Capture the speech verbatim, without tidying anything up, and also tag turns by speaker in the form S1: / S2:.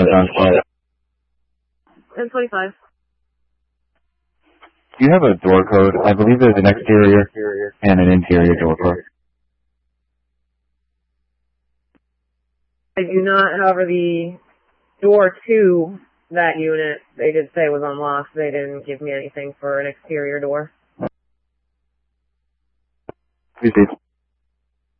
S1: Sunshine Squad.
S2: ten twenty-five.
S1: Do you have a door code? I believe there's an exterior and an interior door code.
S2: I do not, however, the door to that unit, they did say was unlocked. They didn't give me anything for an exterior door.
S1: Please, please.